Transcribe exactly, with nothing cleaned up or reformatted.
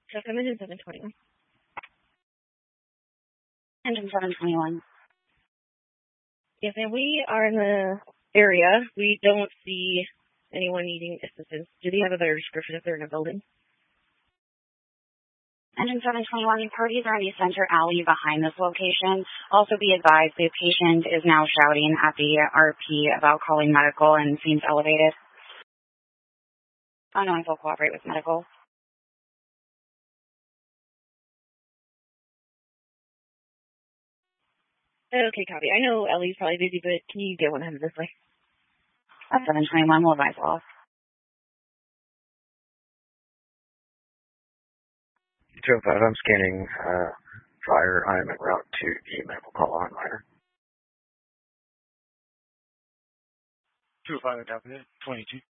So come in seven twenty-one. Engine seven twenty-one. Yes, and we are in the area. We don't see anyone needing assistance. Do they have a better description if they're in a building? Engine seven twenty-one, parties are in the center alley behind this location. Also be advised, the patient is now shouting at the R P about calling medical and seems elevated. I know I will cooperate with medical. Okay, copy. I know Ellie's probably busy, but can you get one out of this way? At seven twenty-one, we'll advise off. two oh five, I'm scanning uh, fire. I'm en route to the medical call on minor. two oh five, twenty-two.